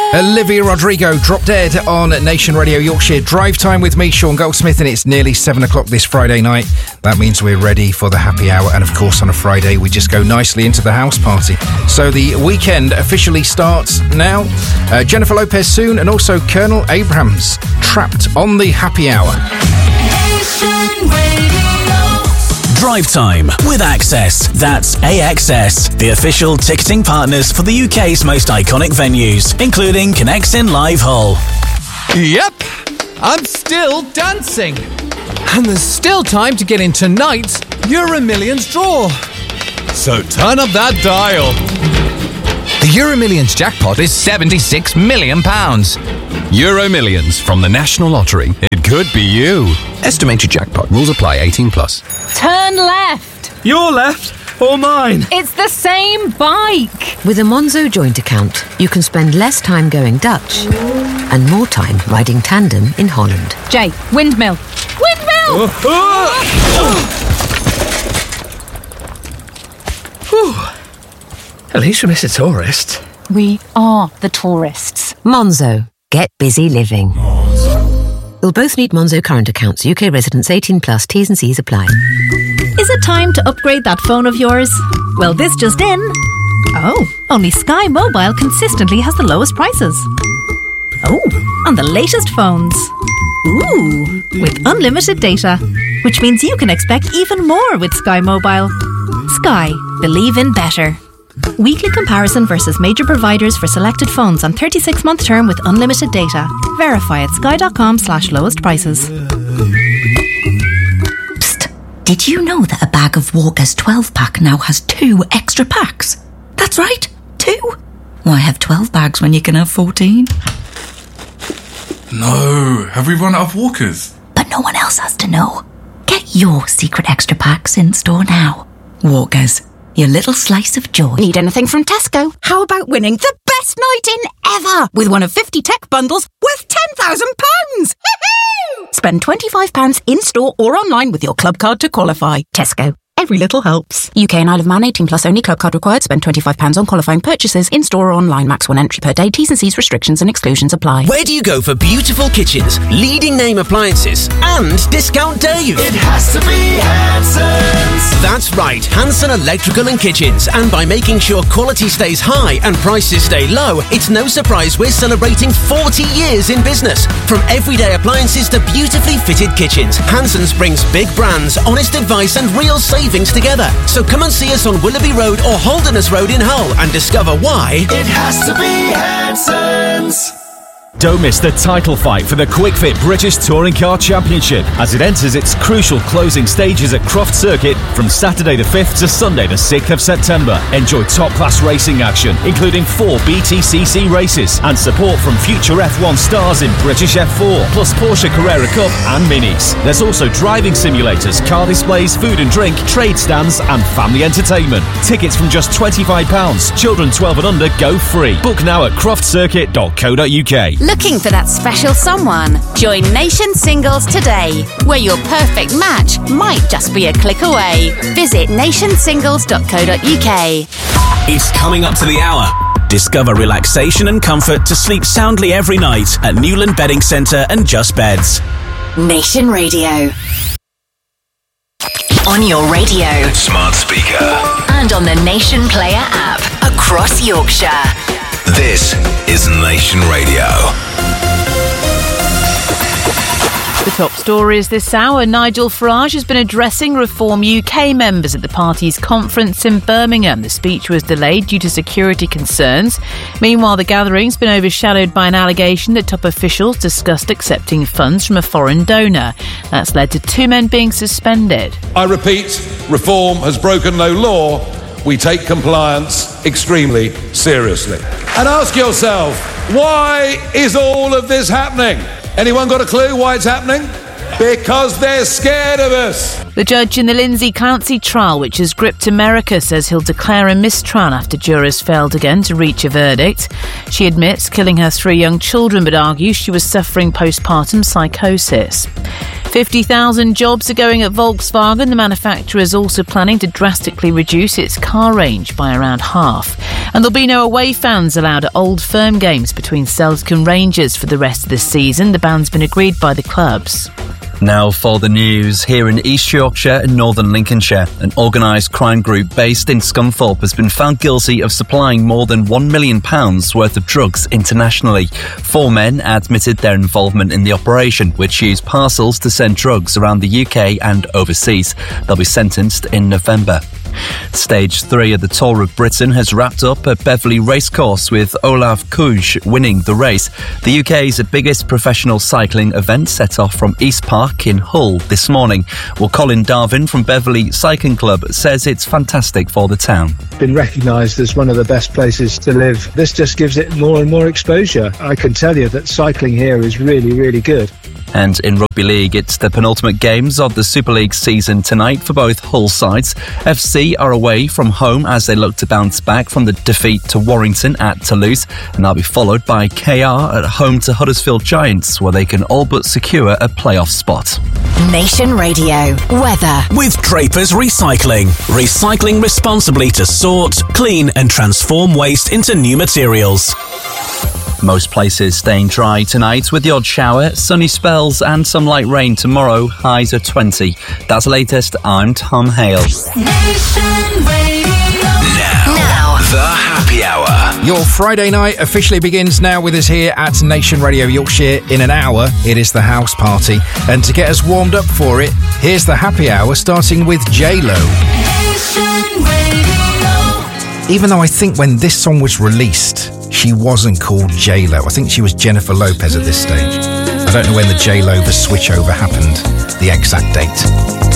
Olivia Rodrigo, Drop Dead on Nation Radio Yorkshire. Drive time with me, Sean Goldsmith, and it's nearly 7 o'clock this Friday night. That means we're ready for the happy hour, and of course on a Friday we just go nicely into the house party. So the weekend officially starts now. Jennifer Lopez soon, and also Colonel Abrams, Trapped on the happy hour. Nation Radio. Drive time with Access. That's AXS, the official ticketing partners for the UK's most iconic venues, including Connexin Live Hull. Yep, I'm still dancing. And there's still time to get in tonight's Euro Millions draw. So turn up that dial. The Euro Millions jackpot is £76 million. Euro Millions from the National Lottery. It could be you. Estimated jackpot. Rules apply. 18+. Turn left. Your left or mine? It's the same bike. With a Monzo joint account, you can spend less time going Dutch and more time riding tandem in Holland. Jay, windmill. Windmill! At least we miss a tourist. We are the tourists. Monzo. Get busy living. You'll both need Monzo current accounts. UK residents 18+. T's and C's apply. Is it time to upgrade that phone of yours? Well, this just in. Oh, only Sky Mobile consistently has the lowest prices. Oh, on the latest phones. Ooh, with unlimited data, which means you can expect even more with Sky Mobile. Sky, believe in better. Weekly comparison versus major providers for selected phones on 36-month term with unlimited data. Verify at sky.com/lowest prices. Psst. Did you know that a bag of Walker's 12-pack now has 2 extra packs? That's right, 2. Why have 12 bags when you can have 14? No, have we run out of Walkers? But no one else has to know. Get your secret extra packs in store now. Walkers. Your little slice of joy. Need anything from Tesco? How about winning the best night in ever with one of 50 tech bundles worth £10,000? Spend £25 in-store or online with your club card to qualify. Tesco. Every little helps. UK and Isle of Man 18+ only. Club card required. Spend £25 on qualifying purchases in-store or online. Max 1 entry per day. T's and C's restrictions and exclusions apply. Where do you go for beautiful kitchens, leading name appliances and discount Dave? It has to be Hanson's. That's right, Hanson Electrical and Kitchens. And by making sure quality stays high and prices stay low, it's no surprise we're celebrating 40 years in business. From everyday appliances to beautifully fitted kitchens, Hanson's brings big brands, honest advice and real savings together. So come and see us on Willoughby Road or Holderness Road in Hull and discover why it has to be Hanson's. Don't miss the title fight for the Quick Fit British Touring Car Championship as it enters its crucial closing stages at Croft Circuit from Saturday the 5th to Sunday the 6th of September. Enjoy top-class racing action, including 4 BTCC races and support from future F1 stars in British F4, plus Porsche Carrera Cup and Minis. There's also driving simulators, car displays, food and drink, trade stands and family entertainment. Tickets from just £25. Children 12 and under go free. Book now at croftcircuit.co.uk. Looking for that special someone? Join Nation Singles today, where your perfect match might just be a click away. Visit nationsingles.co.uk. It's coming up to the hour. Discover relaxation and comfort to sleep soundly every night at Newland Bedding Centre and Just Beds. Nation Radio. On your radio, smart speaker, and on the Nation Player app across Yorkshire. This is Nation Radio. The top stories this hour. Nigel Farage has been addressing Reform UK members at the party's conference in Birmingham. The speech was delayed due to security concerns. Meanwhile, the gathering's been overshadowed by an allegation that top officials discussed accepting funds from a foreign donor. That's led to 2 men being suspended. I repeat, Reform has broken no law. We take compliance extremely seriously. And ask yourself, why is all of this happening? Anyone got a clue why it's happening? Because they're scared of us. The judge in the Lindsay Clancy trial, which has gripped America, says he'll declare a mistrial after jurors failed again to reach a verdict. She admits killing her 3 young children, but argues she was suffering postpartum psychosis. 50,000 jobs are going at Volkswagen. The manufacturer is also planning to drastically reduce its car range by around half. And there'll be no away fans allowed at Old Firm games between Celtic and Rangers for the rest of the season. The ban's been agreed by the clubs. Now for the news. Here in East Yorkshire and Northern Lincolnshire, an organised crime group based in Scunthorpe has been found guilty of supplying more than £1 million worth of drugs internationally. 4 men admitted their involvement in the operation, which used parcels to send drugs around the UK and overseas. They'll be sentenced in November. Stage 3 of the Tour of Britain has wrapped up at Beverley Racecourse with Olav Kuj winning the race. The UK's biggest professional cycling event set off from East Park in Hull this morning. Well, Colin Darvin from Beverley Cycling Club says it's fantastic for the town. Been recognised as one of the best places to live. This just gives it more and more exposure. I can tell you that cycling here is really, really good. And in Rugby League, it's the penultimate games of the Super League season tonight for both Hull sides. FC are away from home as they look to bounce back from the defeat to Warrington at Toulouse, and they'll be followed by KR at home to Huddersfield Giants, where they can all but secure a playoff spot. Nation Radio weather with Draper's Recycling. Recycling responsibly to sort, clean and transform waste into new materials. Most places staying dry tonight with the odd shower, sunny spells and some light rain tomorrow, highs of 20. That's the latest. I'm Tom Hale. Now, the happy hour. Your Friday night officially begins now with us here at Nation Radio Yorkshire. In an hour, it is the house party. And to get us warmed up for it, here's the happy hour starting with J-Lo. Even though I think when this song was released, she wasn't called J-Lo. I think she was Jennifer Lopez at this stage. I don't know when the J-Lo, the switchover happened, the exact date.